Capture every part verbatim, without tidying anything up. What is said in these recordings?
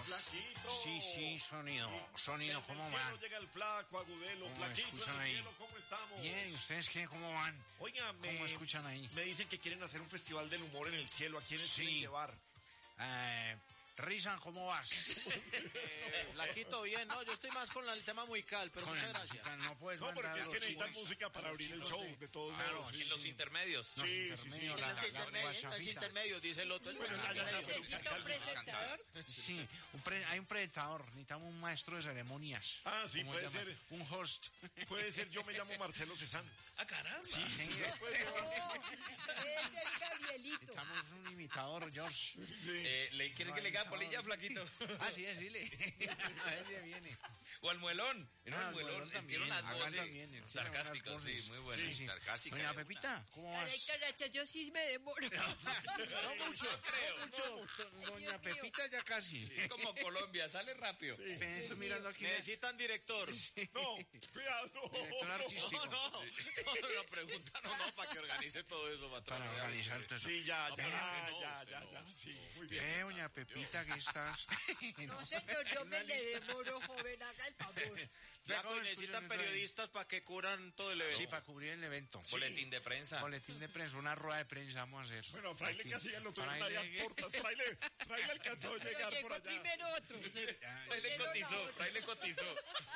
Flaquito. Sí, sí, sonido, sí. Sonido, Desde ¿cómo el cielo van? llega el flaco, Agudelo, Flaquito, en el ahí? cielo, ¿cómo estamos? Bien, ¿y ustedes qué? ¿Cómo van? Oiga, me, ¿Cómo escuchan ahí? Me dicen que quieren hacer un festival del humor en el cielo. ¿A quiénes sí. quieren llevar? Eh... Rizan, ¿cómo vas? eh, Flaquito, bien, no, yo estoy más con el tema musical, pero con muchas gracias. Musical, no, puedes no porque es que necesitan música para abrir el show, de, de todos claro, modos. Sí, en los sí. intermedios. Sí, los sí, intermedios, sí. En los intermedios, intermedios, dice el otro. Bueno, ¿necesita un presentador? Sí, un pre, hay un presentador, necesitamos un maestro de ceremonias. Ah, sí, puede ser. Un host. Puede ser, yo me llamo Marcelo Cezanne. Ah, caramba. Sí, sí, sí. Puede ser. Debe ser Gabrielito. Estamos un imitador, George. Sí. Eh, ¿le quieren que le haga polilla, Flaquito? Ah, sí, es, dile. A ver, ya viene. O al muelón. No, no, el muelón también. Tiene unas voces también, sarcásticas, sí, muy buenas. Sí, sí. Sarcásticas. Doña Pepita, ¿cómo vas? Ay, caracha, yo sí me demoro. No mucho, creo. No mucho. Doña Pepita ya casi. Sí, como Colombia, sale rápido. Sí. Estoy mirando aquí. Necesitan director. Sí. No, cuidado. No, director artístico. No, no. No, no, pregunta, no, no, para que organice todo eso. Para, para organizar todo eso. Sí, ya, ya, no, ya, usted ya, no. ya. Sí, muy bien. Eh, doña Pepita, ¿qué estás? No, señor, yo me le demoro, joven, haga el favor. Flaco, necesitan periodistas para que cubran todo el evento. Sí, para cubrir el evento. Sí. Boletín de prensa. Boletín de prensa, una rueda de prensa vamos a hacer. Bueno, Fraile aquí. casi ya lo tuvo Fraile... allá portas. Fraile, Fraile alcanzó a llegar llegó por allá. primero otro. Fraile cotizó, Fraile cotizó.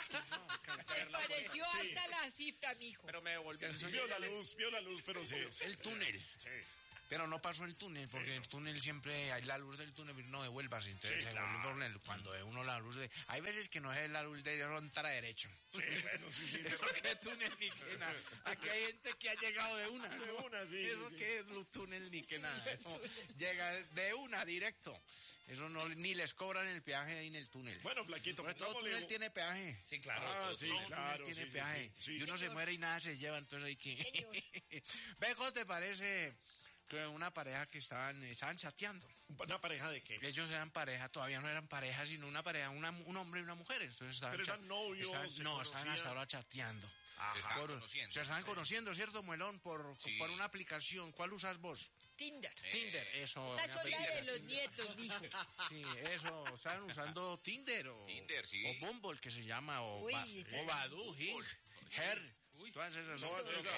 Se pareció sí. alta la cifra, mijo. Pero me devolvió. Vio la luz, vio la luz, pero sí. El túnel. Sí. Pero no pasó el túnel, porque sí. El túnel siempre hay la luz del túnel, no devuelvas, entonces sí, se claro. vuelve un túnel. Cuando ve uno la luz de... Hay veces que no es la luz de frontera derecho. Sí, bueno, sí, sí. Eso que túnel ni que nada. Aquí hay gente que ha llegado de una. De una, sí. Eso sí, que es túnel ni que nada. Eso llega de una directo. Eso no, ni les cobran el peaje ahí en el túnel. Bueno, Flaquito, porque todo túnel tiene peaje. Sí, claro. Ah, sí, todo claro. Tiene sí, peaje. Sí, sí, y uno sí. se muere y nada se lleva, entonces hay que... Ve, ¿cómo te parece que una pareja que estaban, estaban chateando? ¿Una pareja de qué? Ellos eran pareja, todavía no eran pareja, sino una pareja, una, un hombre y una mujer. Entonces estaban Pero eran novios, estaban, se no, estaban conocían. hasta ahora chateando. Se estaban Por- conociendo. Se estaban conociendo, ¿cierto, Muelón? Por, Sí. por una aplicación. ¿Cuál usas vos? Tinder. Eh, Tinder, eso. Esa doña son la Pepita. de los nietos, mijo. Sí, eso. ¿Estaban usando Tinder o, Tinder, sí. o Bumble, que se llama, o, Uy, ba, sí. o Badoo, Hing, Her. Todas esas. No, ¿no? no, no.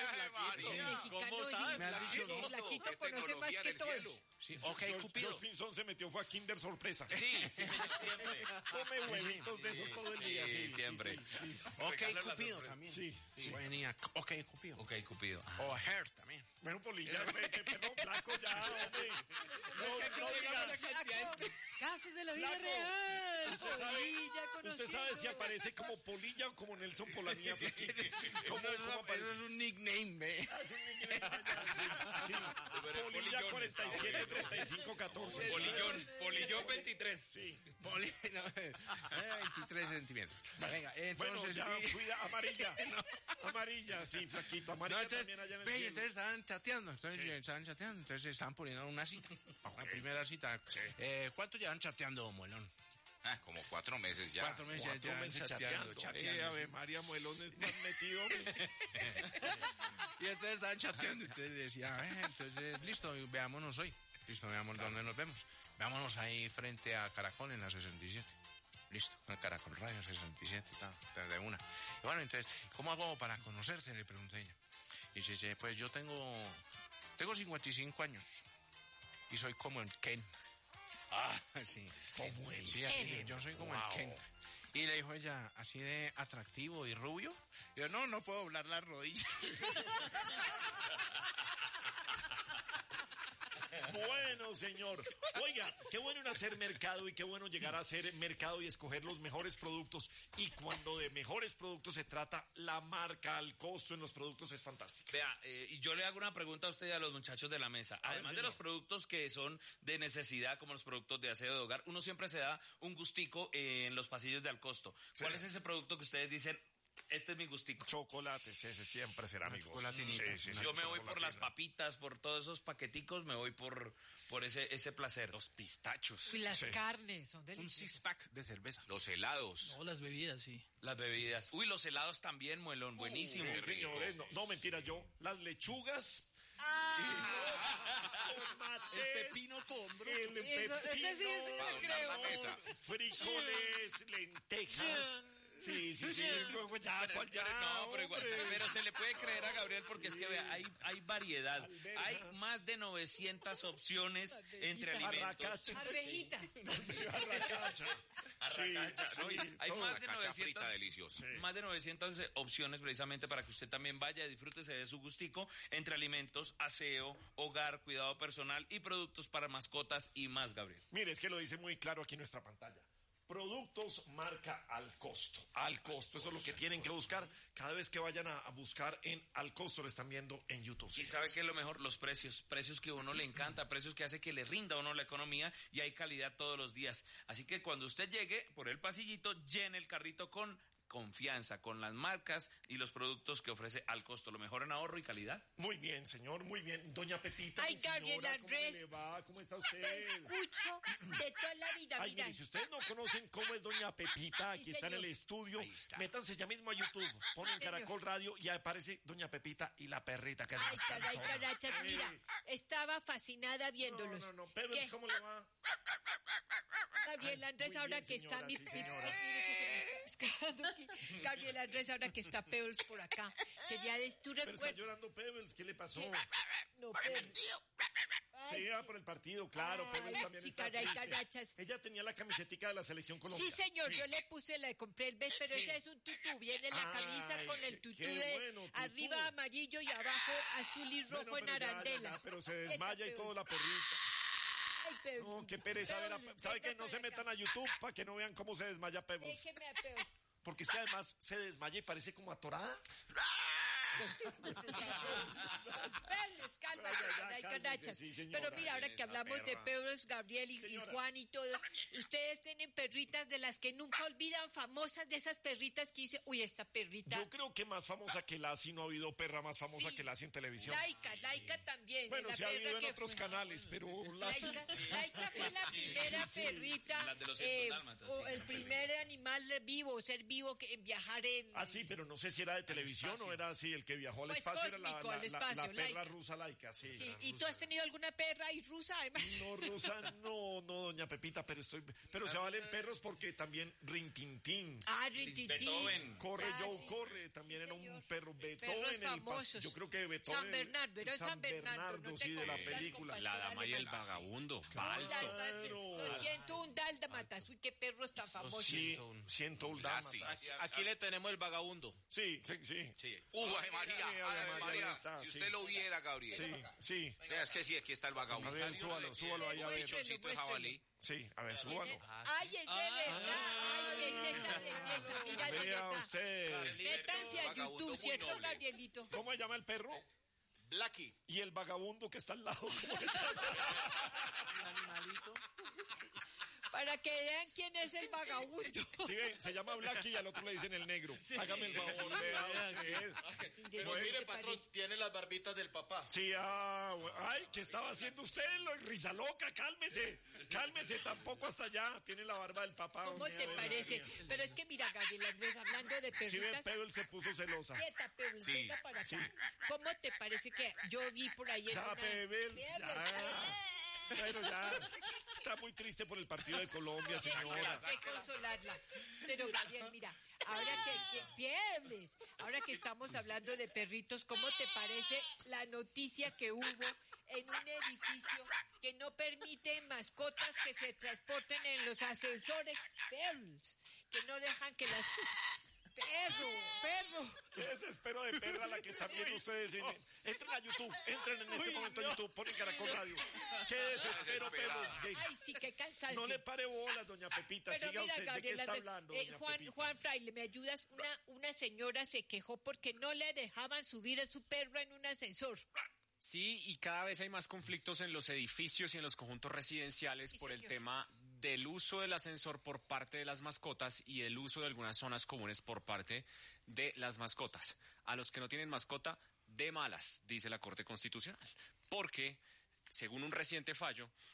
¿Cómo Mexicano, sabe? Me han dicho, el ¿no? flaquito conoce más que todos. Sí, ok, George, Cupido. George Pinzón se metió, fue a Kinder Sorpresa. Sí, sí, siempre. Come huevitos de esos todo el día. Sí, Sí, siempre. sí, sí, sí. Ok, Regalo la Cupido sorpresa. también. Sí, sí. Venía, ok, Cupido. Ok, Cupido. O Her también. Bueno, Polilla, vete, perdón, Flaco, ya, hombre. No, no diga. Casos de la vida Flaco, real. Usted sabe, Polilla usted sabe si aparece como Polilla o como Nelson Polanía, Flaquito. ¿Cómo, Eso, cómo eso aparece? es un nickname, ve. Ah, es un nickname allá, sí, sí. Polilla cuarenta y siete treinta y cinco catorce. Polillón, Polillón veintitrés. Sí. Poli, no, eh, veintitrés centímetros. Venga, Bueno, entonces... ya, y- cuida, amarilla. Amarilla, sí, Flaquito, No, amarilla entonces, también allá en el ve, cielo. entonces estaban chateando, entonces Sí. estaban chateando, entonces estaban poniendo una cita, Ok. la primera cita. Sí. Eh, ¿Cuánto llevan chateando, Muelón? Ah, como cuatro meses ya. Cuatro meses Cuatro llevan meses chateando, chateando. chateando. Eh, sí. Ave María, Muelones están metidos. Y entonces estaban chateando, entonces decía, eh, entonces, listo, veámonos hoy. Listo, veamos dónde nos vemos. Veámonos ahí frente a Caracol en la sesenta y siete. Listo, fue el Caracol Radio sesenta y siete, tal, de una. Y bueno, entonces, ¿cómo hago para conocerte? Le pregunté a ella. Y dice, pues yo tengo, tengo cincuenta y cinco años y soy como el Ken. Ah, sí. Como el Sí, Ken. así, yo soy como Wow. el Ken. Y le dijo ella, así de atractivo y rubio. Y yo, no, no puedo doblar las rodillas. Bueno, señor. Oiga, qué bueno ir a hacer mercado y qué bueno llegar a hacer mercado y escoger los mejores productos. Y cuando de mejores productos se trata, la marca, el costo en los productos es fantástico. Vea, eh, y yo le hago una pregunta a usted y a los muchachos de la mesa. Además de los productos que son de necesidad, como los productos de aseo de hogar, uno siempre se da un gustico eh, en los pasillos de Alcosto. ¿Cuál Sí. es ese producto que ustedes dicen, este es mi gustico? Chocolates, ese siempre será mi gusto. chocolatinita. Sí, sí, sí, Yo me voy por las chocolatina. papitas, por todos esos paqueticos, me voy por, por ese, ese placer. Los pistachos. Y las Sí. carnes son Un deliciosas. six-pack de cerveza. Los helados. No, las bebidas, sí. Las bebidas. Uy, los helados también, Muelón, buenísimo. Sí, señores, no, no, mentira, yo. Las lechugas. Ah, tomates, El pepino con bro. el Eso- ese sí, pepino, ese sí lo creo. la mesa. frijoles, lentejas. Sí, sí, sí. Pues ya, Pero- ¿cuál ya, pero no, pero, igual- hombre? pero se le puede creer a Gabriel porque es que vea, hay, hay variedad. Alberjas. Hay más de novecientas opciones entre alimentos. Arracacha. Arvejita. Arracacha. Arracacha, Sí, ¿no? sí, Hay todo. más de Cacha frita novecientas deliciosa. más de novecientas opciones precisamente para que usted también vaya, disfrute, se dé su gustico entre alimentos, aseo, hogar, cuidado personal y productos para mascotas y más, Gabriel. Mire, es que lo dice muy claro aquí en nuestra pantalla. Productos marca al costo. Al costo, eso es lo que tienen que buscar. Cada vez que vayan a, a buscar en al costo, lo están viendo en YouTube. Y señores. sabe qué es lo mejor, los precios, precios que a uno le encanta, precios que hace que le rinda a uno la economía y hay calidad todos los días. Así que cuando usted llegue por el pasillito, llene el carrito con confianza, con las marcas y los productos que ofrece al costo, lo mejor en ahorro y calidad. Muy bien, señor, muy bien. Doña Pepita, Ay, mi señora, Gabriel ¿cómo Andrés. le va? ¿Cómo está Te usted? escucho de toda la vida, Ay, mira. mire, si ustedes no conocen cómo es Doña Pepita, aquí Sí, está en el señor. estudio, métanse ya mismo a YouTube, ponen señor. Caracol Radio y aparece Doña Pepita y la perrita que es Ay, más caray, cansona. carachas, mira, estaba fascinada No, viéndolos. no, no, pero ¿Qué? ¿cómo le va? Gabriel Ay, Andrés, muy ahora bien, que está señora, mi... sí, mi- señora. mire que se me está pescando aquí. Gabriel Andrés, ahora que está Pebbles por acá, quería decir, tú Pero está recuerdas... llorando Pebbles, ¿qué le pasó? No, Pebbles. Se Ay, iba por el partido, claro, Ay, Pebbles también sí, está caray, triste. carachas. Ella tenía la camisetica de la selección colombiana. sí, señor, yo le puse, la compré el beso, pero ese es un tutú, viene la Ay, camisa con el qué- tutú qué de bueno, tutú. arriba amarillo y abajo azul y rojo Bueno, en pero ya, ya, ya, arandelas. pero se desmaya y todo la perrita. Ay, Pebbles. No, qué pereza ver a- Pebbles, ¿Sabe venga que no se para acá. metan a YouTube para que no vean cómo se desmaya Pebbles? Déjeme a Pebbles. Porque es que además se desmaya y parece como atorada. Pebbles, cálmate, Ya, ya, ya, caray, cálmese, carachas. sí, señora. Pero mira, ahora que Esa hablamos de perra. Pebbles, Gabriel y, y Señora. Juan y todos, ustedes tienen perritas de las que nunca olvidan, famosas de esas perritas que dice, uy, esta perrita. Yo creo que más famosa que Lassie, no ha habido perra más famosa Sí. que Lassie en televisión. Laika, Laika también. Bueno, la se ha perra habido en que otros fue. canales, pero Lassie... Laika, Laika fue la primera perrita, Las de los eh, cientos dálmatas, o sí. el primer animal vivo, ser vivo que en viajar en... Ah, sí, pero no sé si era de televisión o era así, el que viajó al Pues espacio era la, cósmico, la, al la- espacio, la perra Laika. rusa laica, sí. Sí, la ¿y tú rusa. has tenido alguna perra y rusa además? No, rusa, no, no, doña Pepita, pero estoy... Pero se valen perros porque también Rintintín. Ah, Rintintín. Beethoven. Corre, Ah, Joe, sí. corre, también Sí, era un señor. perro. Perros Beethoven, el pas- famosos. yo creo que Beethoven. San Bernardo, era el San Bernardo, no te sí, de la confundas con película. Pastor La dama y el Alemán. vagabundo. Ay, Balto. Lo lo siento, un dálmatas. Uy, qué perros tan famosos. Sí, siento un Lassie. Aquí le tenemos el vagabundo. Sí, sí, sí. Sí. Uh, Ave María, Sí, Ave Ave María, María. ahí está, Si sí. usted lo viera, Gabriel. Sí, sí. Vea, es que sí, aquí está el A vagabundo. ver, súbalo, súbalo ahí, a ver. Pichoncito de jabalí. Sí, a ver, súbalo. Ay, es de verdad. Ay, qué es esa belleza. Mira, de Vea verdad. usted. Métanse a Vagabundo YouTube, muy ¿cierto, noble. Gabrielito? ¿Cómo se llama el perro? Blacky. Y el vagabundo que está al lado. ¿Cómo se llama? Un animalito. Para que vean quién es el vagabundo. Sí, ven, se llama Blacky y al otro le dicen el negro. Hágame el favor, vea usted. Pero Bueno, mire, patrón, tiene las barbitas del papá. Sí, ah, bu- ay, ¿qué estaba haciendo usted? Lo risa loca, cálmese, cálmese, tampoco hasta allá, tiene la barba del papá. ¿Cómo doña te Ave parece? María. Pero es que mira, Gabriel Andrés, hablando de Si ven, perritas. Pebble se puso celosa. Quieta, Pebbles, Sí, venga para acá. ¿Cómo te parece que yo vi por ahí en Ya, una... Pebbles, ya. Pebbles, Bueno, ya, está muy triste por el partido de Colombia, señora. Hay que consolarla. Pero Gabriel, mira, ahora que, que Piebles, ahora que estamos hablando de perritos, ¿cómo te parece la noticia que hubo en un edificio que no permite mascotas que se transporten en los ascensores? Piebles, que no dejan que las... Perro, perro. Qué desespero de perra la que están viendo ustedes. En, entren a YouTube, entren en este momento a YouTube, ponen Caracol Radio. Qué desespero, Pebbles. Que- Ay, sí, qué cansancio. No le pare bolas, doña Pepita, Pero siga mira, usted. ¿De qué Gabriela, está Andrés, hablando, eh, doña Juan, Pepita? Juan Fraile, ¿me ayudas? Una, una señora se quejó porque no le dejaban subir a su perro en un ascensor. Sí, y cada vez hay más conflictos en los edificios y en los conjuntos residenciales Sí, por el señor. tema del uso del ascensor por parte de las mascotas y el uso de algunas zonas comunes por parte de las mascotas. A los que no tienen mascota, de malas, dice la Corte Constitucional. Porque, según un reciente fallo,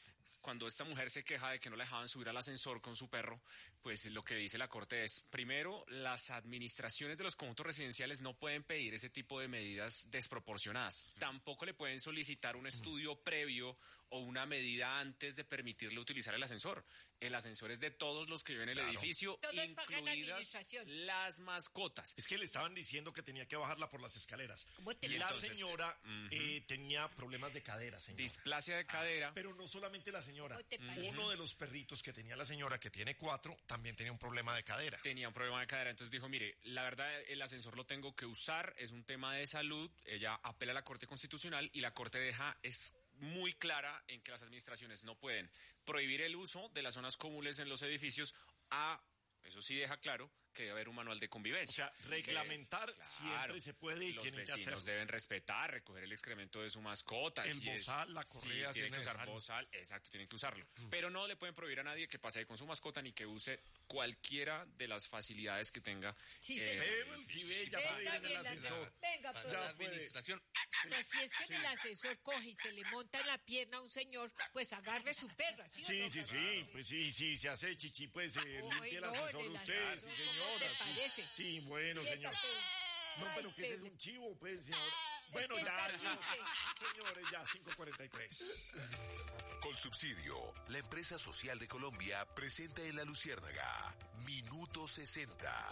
cuando esta mujer se queja de que no la dejaban subir al ascensor con su perro, pues lo que dice la Corte es, primero, las administraciones de los conjuntos residenciales no pueden pedir ese tipo de medidas desproporcionadas. Tampoco le pueden solicitar un estudio previo o una medida antes de permitirle utilizar el ascensor. El ascensor es de todos los que viven en el Claro. edificio, Todos pagan la incluidas administración. las mascotas. Es que le estaban diciendo que tenía que bajarla por las escaleras. ¿Cómo te Y la entonces, señora eh, tenía problemas de cadera, señora. Displasia de cadera. Pero no solamente la señora. ¿Cómo te parece? Uno de los perritos que tenía la señora, que tiene cuatro, también tenía un problema de cadera. Tenía un problema de cadera, entonces dijo, mire, la verdad el ascensor lo tengo que usar, es un tema de salud, ella apela a la Corte Constitucional y la Corte deja, es muy clara en que las administraciones no pueden prohibir el uso de las zonas comunes en los edificios, a, eso sí deja claro, que debe haber un manual de O convivencia. sea, reglamentar Claro, siempre se puede y los tienen que vecinos hacerlo. deben respetar, recoger el excremento de su mascota. El si es- bozal, la correa, sí, si tienen es que usar necesario. bozal, exacto, tienen que usarlo. Pero no le pueden prohibir a nadie que pase ahí con su mascota ni que use cualquiera de las facilidades que tenga. Sí, eh, señor. Pero el si ve, ya puede ir Venga, en el bien, la- ascensor. venga, Para pero, la Ya puede. administración. pero si es que en el ascensor coge y se le monta en la pierna a un señor, pues agarre su perra, ¿sí o Sí, no, sí, Fernando? sí, pues sí, sí, se hace chichi, pues eh, Ay, limpie el no, ascensor en el usted, ascensor, sí, ¿cómo señora. te sí. parece? Sí, bueno, señor. No, Ay, pero que ese es Pepe. un chivo, pues, señor. Bueno, que ya, está ya, triste. señores, ya, cinco cuarenta y tres. Colsubsidio, la empresa social de Colombia, presenta en La Luciérnaga Minuto sesenta.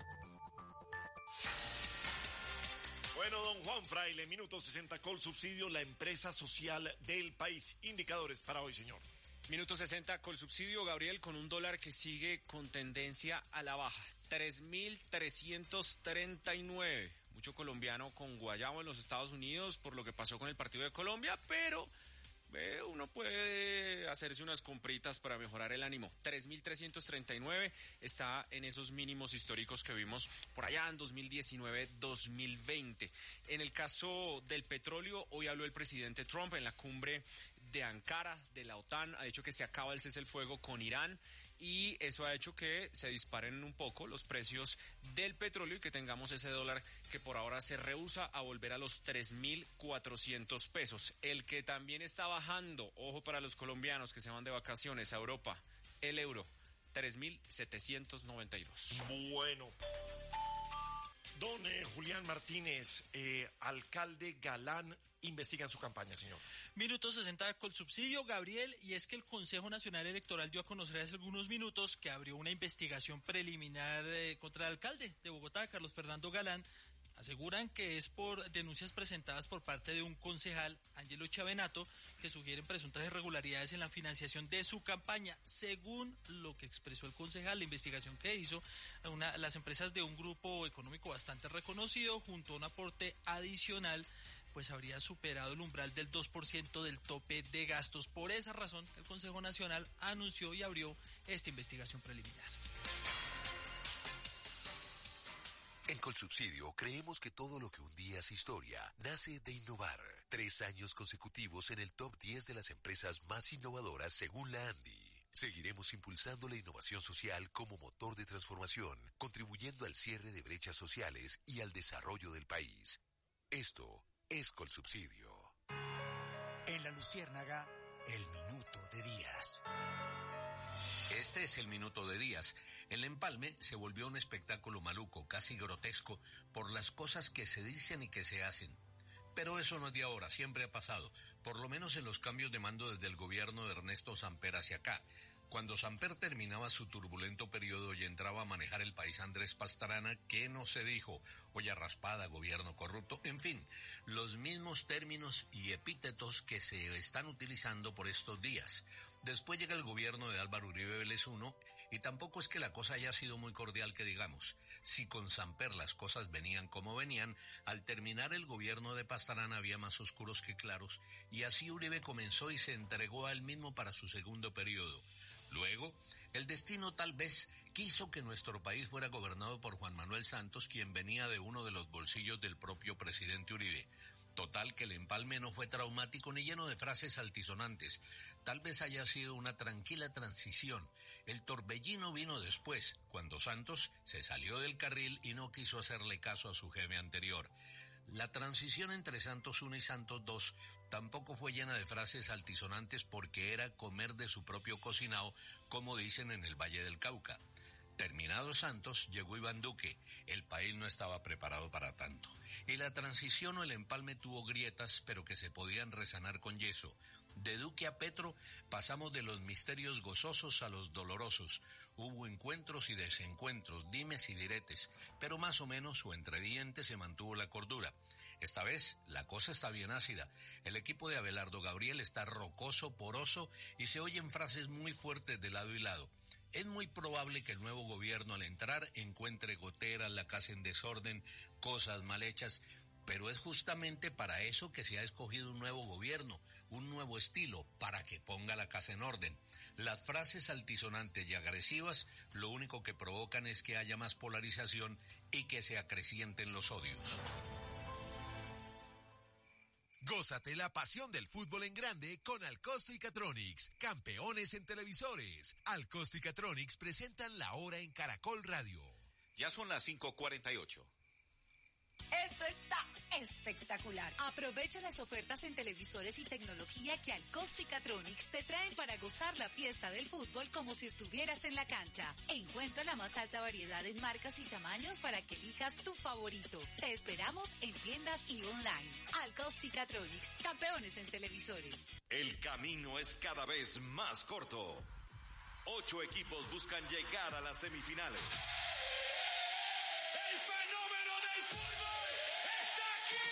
Bueno, don Juan Fraile, minuto sesenta, Colsubsidio, la empresa social del país. Indicadores para hoy, señor. Minuto sesenta, Colsubsidio, Gabriel, con un dólar que sigue con tendencia a la baja. tres mil trescientos treinta y nueve. Mucho colombiano con guayabo en los Estados Unidos por lo que pasó con el partido de Colombia, pero eh, uno puede hacerse unas compritas para mejorar el ánimo. tres mil trescientos treinta y nueve está en esos mínimos históricos que vimos por allá en dos mil diecinueve dos mil veinte. En el caso del petróleo, hoy habló el presidente Trump en la cumbre de Ankara, de la OTAN, ha dicho que se acaba el cese el fuego con Irán y eso ha hecho que se disparen un poco los precios del petróleo y que tengamos ese dólar que por ahora se rehúsa a volver a los tres mil cuatrocientos pesos. El que también está bajando, ojo para los colombianos que se van de vacaciones a Europa, el euro, tres mil setecientos noventa y dos. Bueno. Don eh, Julián Martínez, eh, alcalde Galán, investigan su campaña, señor. Minuto sesenta con subsidio, Gabriel, y es que el Consejo Nacional Electoral dio a conocer hace algunos minutos que abrió una investigación preliminar eh, contra el alcalde de Bogotá, Carlos Fernando Galán. Aseguran que es por denuncias presentadas por parte de un concejal, Ángelo Chavenato, que sugieren presuntas irregularidades en la financiación de su campaña. Según lo que expresó el concejal, la investigación que hizo, una, las empresas de un grupo económico bastante reconocido, junto a un aporte adicional, pues habría superado el umbral del dos por ciento del tope de gastos. Por esa razón, el Consejo Nacional anunció y abrió esta investigación preliminar. En Colsubsidio creemos que todo lo que un día es historia nace de innovar. Tres años consecutivos en el top diez de las empresas más innovadoras según la ANDI. Seguiremos impulsando la innovación social como motor de transformación, contribuyendo al cierre de brechas sociales y al desarrollo del país. Esto es Colsubsidio. En La Luciérnaga, el minuto de Díaz. Este es el minuto de Díaz. El empalme se volvió un espectáculo maluco, casi grotesco, por las cosas que se dicen y que se hacen. Pero eso no es de ahora, siempre ha pasado, por lo menos en los cambios de mando desde el gobierno de Ernesto Samper hacia acá. Cuando Samper terminaba su turbulento periodo y entraba a manejar el país Andrés Pastrana, ¿qué no se dijo? Olla raspada, gobierno corrupto, en fin, los mismos términos y epítetos que se están utilizando por estos días. Después llega el gobierno de Álvaro Uribe Vélez primero y tampoco es que la cosa haya sido muy cordial que digamos. Si con Samper las cosas venían como venían, al terminar el gobierno de Pastrana había más oscuros que claros y así Uribe comenzó y se entregó a él mismo para su segundo periodo. Luego, el destino tal vez quiso que nuestro país fuera gobernado por Juan Manuel Santos, quien venía de uno de los bolsillos del propio presidente Uribe. Total que el empalme no fue traumático ni lleno de frases altisonantes. Tal vez haya sido una tranquila transición. El torbellino vino después, cuando Santos se salió del carril y no quiso hacerle caso a su jefe anterior. La transición entre Santos uno y Santos dos tampoco fue llena de frases altisonantes porque era comer de su propio cocinado, como dicen en el Valle del Cauca. Terminado Santos, llegó Iván Duque. El país no estaba preparado para tanto. Y la transición o el empalme tuvo grietas, pero que se podían resanar con yeso. De Duque a Petro pasamos de los misterios gozosos a los dolorosos. Hubo encuentros y desencuentros, dimes y diretes, pero más o menos o entre dientes se mantuvo la cordura. Esta vez la cosa está bien ácida. El equipo de Abelardo Gabriel está rocoso, poroso y se oyen frases muy fuertes de lado y lado. Es muy probable que el nuevo gobierno al entrar encuentre goteras, la casa en desorden, cosas mal hechas, pero es justamente para eso que se ha escogido un nuevo gobierno, un nuevo estilo, para que ponga la casa en orden. Las frases altisonantes y agresivas lo único que provocan es que haya más polarización y que se acrecienten los odios. Gózate la pasión del fútbol en grande con Alcosto y Catronics, campeones en televisores. Alcosto y Catronics presentan la hora en Caracol Radio. Ya son las cinco cuarenta y ocho. Esto está espectacular. Aprovecha las ofertas en televisores y tecnología que Alcosto y Catronics te traen para gozar la fiesta del fútbol como si estuvieras en la cancha. Encuentra la más alta variedad en marcas y tamaños para que elijas tu favorito. Te esperamos en tiendas y online. Alcosto y Catronics, campeones en televisores. El camino es cada vez más corto. Ocho equipos buscan llegar a las semifinales. ¡El fenómeno del fútbol está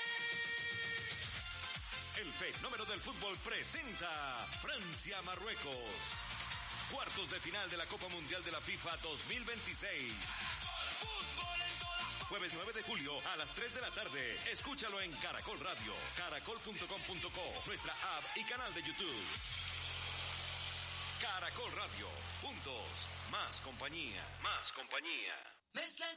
aquí! El fenómeno del fútbol presenta Francia-Marruecos. Cuartos de final de la Copa Mundial de la FIFA dos mil veintiséis. Jueves nueve de julio a las tres de la tarde. Escúchalo en Caracol Radio, caracol punto com punto co, nuestra app y canal de YouTube. Caracol Radio. Juntos, más compañía. Más compañía. Mezcla